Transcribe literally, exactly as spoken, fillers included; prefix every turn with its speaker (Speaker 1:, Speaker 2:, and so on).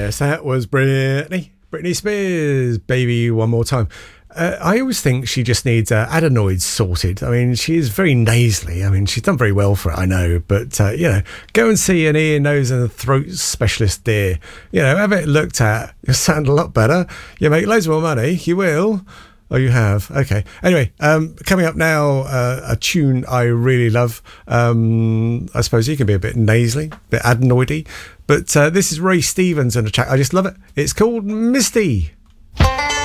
Speaker 1: Yes, that was Britney. Britney Spears, Baby One More Time. Uh, I always think she just needs uh, adenoids sorted. I mean, she is very nasally. I mean, she's done very well for it, I know. But, uh, you know, go and see an ear, nose and throat specialist, dear. You know, have it looked at. You'll sound a lot better. You make loads more money. You will. Oh, you have? Okay. Anyway, um, coming up now, uh, a tune I really love. Um, I suppose you can be a bit nasally, a bit adenoidy. But uh, this is Ray Stevens and a track. I just love it. It's called Misty.